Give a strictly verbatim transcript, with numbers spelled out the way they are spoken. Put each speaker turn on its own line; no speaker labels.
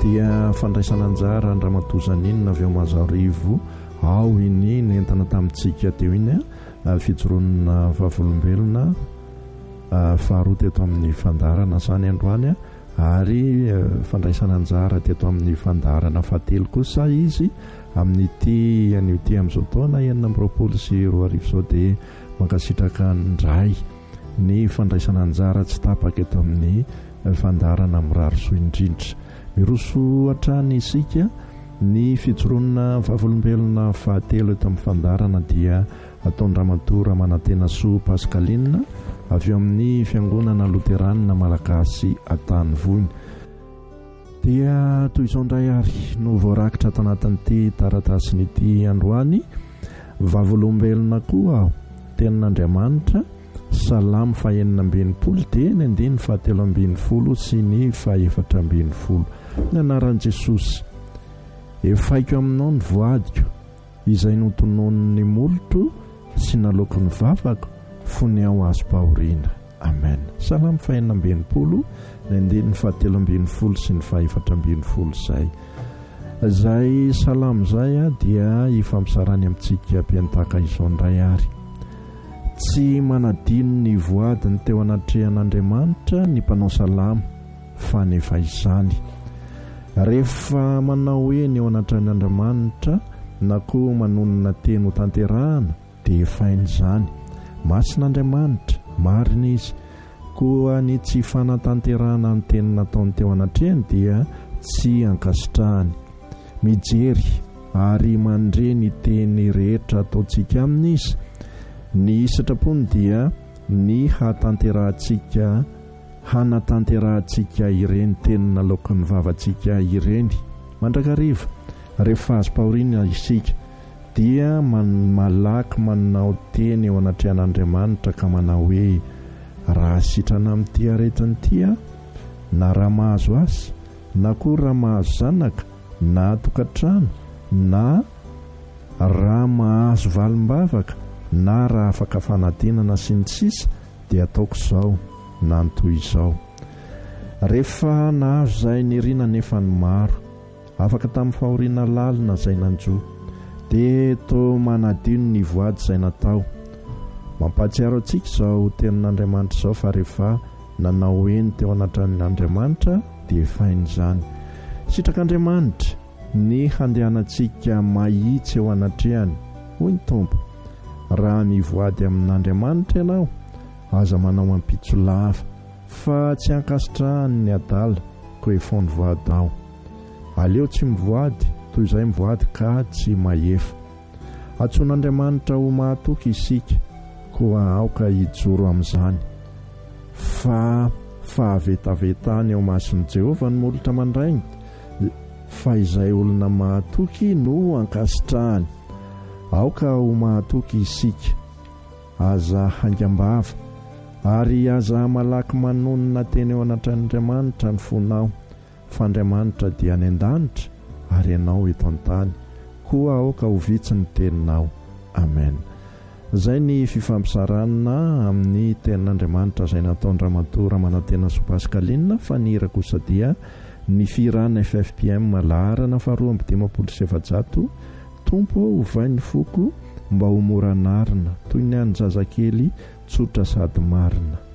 dia fandraisana anjara andramatozaninona avy eo mazarivo ao iny nentana tamintsika teo iny a fijoroana vavolombelona faharoa teto amin'ny fandarana zany androany a ary fandraisana anjara teto amin'ny fandarana fahatelo kosa izy amin'ity an'ity amin'izao taona enina amby roapolo sy roa arivo zao dia mankasitraka ndray ny fandraisana anjara tsy tapaka eto amin'ny fandarana mirary soa indrindra. Miroso hatrany isika ny fijoroana vavolombelona fahatelo eto amin'ny fandarana dia ataon-dramatoa Ramanantena Soa Pascaline avy eo amin'ny fiangonana Loterana Malagasy Antanivony. Dia toy izao indray ary no voarakitra ato anatin'ity taratasin'ity androany vavolombelona koa aho tenin'Andriamanitra Salamo fahaenina ambin'ny folo dia ny andiny fahatelo ambin'ny folo sy ny fahaefatra ambin'ny folo. Ny anaran'i Jesosy efaiko aminao ny voadiko izay notonon'ny molotro sy naloko ny vavako fony ao azo pahoriana. Amen. Salamo fahaenina ambin'ny folo ny andiny fahatelo ambin'ny folo sy ny fahaefatra ambin'ny folo zay. Zay salamo zay a dia ifampisarany amintsika mpiantaka izao indray ary. Tsy manadino ny voadiny teo anatrehan'Andriamanitra ny mpanao salamo fa nefa izany. Rehefa manao hoe ny eo anatrehan'Andriamanitra na koa manonona teny ho tanterahana dia efainy izany. Masin'Andriamanitra marina izy. Koa ny tsy fanatanterahana ny teny nataony teo anatrehany dia tsy ankasitrahany. Mijery ary mandre ny teny rehetra ataontsika amin'izy. Ny sitrapony dia ny hatanterahantsika hanatanterahantsika ireny teny nalaoko ny vavantsika ireny. Mandrakariva rehefa azo pahoriana isika dia malaky manao teny eo anatrehan'Andriamanitra ka manao hoe raha sitrana amin'ity aretin'ity a na raha mahazo azy na koa raha mahazo zanaka na tokantrano na raha mahazo valim-bavaka na raha afaka fanadinana sy ny sisa dia ataoko izao na nytoy izao. Rehefa nahazo izay nirina nefa ny maro afaka tamin'ny fahoriana lalina izay nanjoa dia to manadino ny voady izay natao. Mampahatsiaro antsika izao tenin'Andriamanitra izao fa rehefa nanao eny teo anatrehan'Andriamanitra dia efainy izany. Sitrak'Andriamanitra ny handehanantsika mahitsy eo anatrehany. Hoy ny Tompo, raha mivoady amin'Andriamanitra ianao aza manao ampitso lava fa tsy ankasitrahany ny adala koa efa nivoady ao. Aleo tsy mivoady toy izay mivoady ka tsy mahefa. Antsoin'Andriamanitra ho mahatoky isika koa aoka hijoro amin'izany. Fa fahavetavetany eo mason'i Jehovah ny molotra mandraigny fa izay olona mahatoky no ankasitrahany. Aoka ho mahatoky isika aza haingam-bava ary aza malaky manonona teny eo anatrehan'Andriamanitra ny fonao fa Andriamanitra dia any an-danitra ary ianao eto an-tany koa aoka ho vitsy ny teninao. Amen. Zay ny fifampisarana amin'ny tenin'Andriamanitra izay nataon'ny Ramatoa Ramanantena Soa Pascaline fa ny hira kosa dia ny firana F F P M laharana faharoa amby dimampolo sy efajato. Tompo ovay ny foko mba ho mora narina toy ny any zazakely tsotra sady marina.